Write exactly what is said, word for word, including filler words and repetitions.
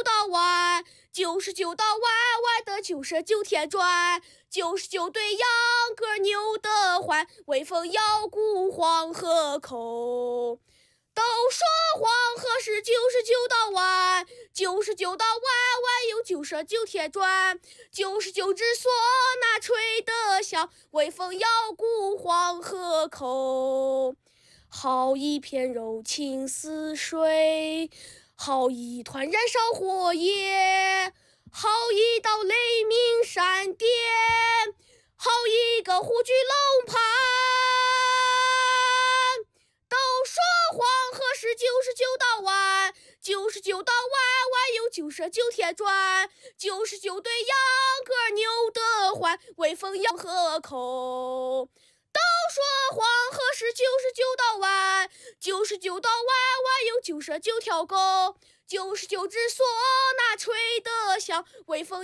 九道弯，九十九道弯弯的九十九天转，九十九对秧歌扭得欢，微风摇鼓黄河口。都说黄河是九十九道弯，九十九道弯弯有九十九天转，九十九只唢呐吹得响，微风摇鼓黄河口。好一片柔情似水，好一团燃烧火焰，好一道雷鸣闪电，好一个虎踞龙盘。都说黄河是九十九道弯，九十九道弯弯有九十九天转，九十九对秧歌扭得欢，微风摇河口。都说黄河是九十九道弯，九十九道弯弯有九十九条沟，九十九只唢呐吹得响，微风